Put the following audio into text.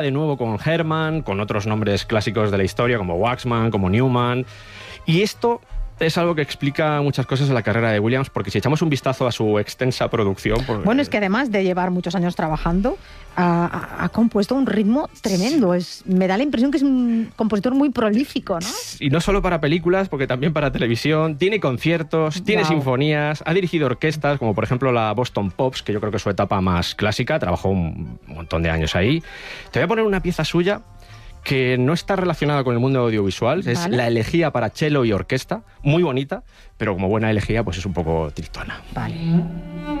de nuevo con Herrmann, con otros nombres clásicos de la historia como Waxman, como Newman. Y esto es algo que explica muchas cosas de la carrera de Williams, porque si echamos un vistazo a su extensa producción... Bueno, es que además de llevar muchos años trabajando, ha compuesto un ritmo tremendo. Me da la impresión que es un compositor muy prolífico, ¿no? Y no solo para películas, porque también para televisión. Tiene conciertos, tiene sinfonías, ha dirigido orquestas, como por ejemplo la Boston Pops, que yo creo que es su etapa más clásica. Trabajó un montón de años ahí. Te voy a poner una pieza suya que no está relacionada con el mundo audiovisual, es la elegía para cello y orquesta, muy bonita, pero como buena elegía, pues es un poco tristona. Vale.